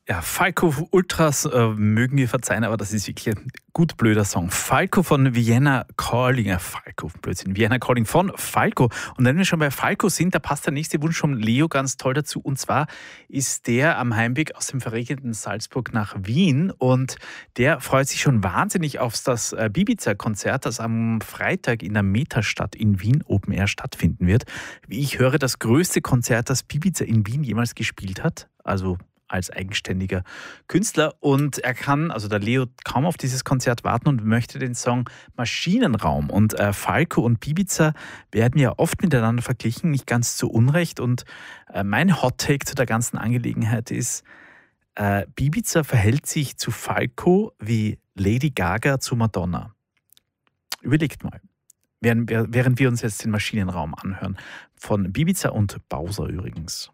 Ja, Falco Ultras mögen wir verzeihen, aber das ist wirklich ein gut blöder Song. Falco von Vienna Calling, Vienna Calling von Falco. Und wenn wir schon bei Falco sind, da passt der nächste Wunsch von Leo ganz toll dazu. Und zwar ist der am Heimweg aus dem verregneten Salzburg nach Wien und der freut sich schon wahnsinnig auf das Bibiza-Konzert, das am Freitag in der Metastadt in Wien Open Air stattfinden wird. Wie ich höre, das größte Konzert, das Bibiza in Wien jemals gespielt hat. Also als eigenständiger Künstler und er kann, also der Leo, kaum auf dieses Konzert warten und möchte den Song Maschinenraum. Und Falco und Bibiza werden ja oft miteinander verglichen, nicht ganz zu Unrecht. Und mein Hot-Take zu der ganzen Angelegenheit ist, Bibiza verhält sich zu Falco wie Lady Gaga zu Madonna. Überlegt mal, während wir uns jetzt den Maschinenraum anhören. Von Bibiza und Bowser übrigens.